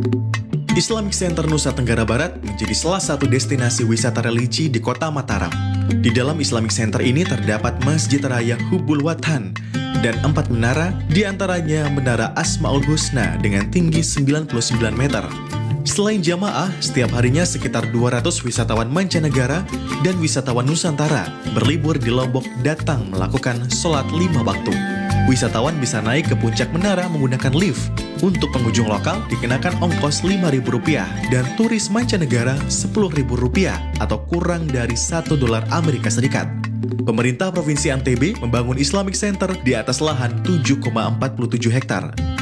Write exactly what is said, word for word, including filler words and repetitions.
Islamic Center Nusa Tenggara Barat menjadi salah satu destinasi wisata religi di kota Mataram. Di dalam Islamic Center ini terdapat Masjid Raya Hubul Watan dan empat menara, diantaranya Menara Asmaul Husna dengan tinggi sembilan puluh sembilan meter. Selain jamaah, setiap harinya sekitar dua ratus wisatawan mancanegara dan wisatawan Nusantara berlibur di Lombok datang melakukan sholat lima waktu. Wisatawan bisa naik ke puncak menara menggunakan lift. Untuk pengunjung lokal dikenakan ongkos lima ribu rupiah dan turis mancanegara sepuluh ribu rupiah atau kurang dari satu dolar Amerika Serikat. Pemerintah Provinsi N T B membangun Islamic Center di atas lahan tujuh koma empat puluh tujuh hektar.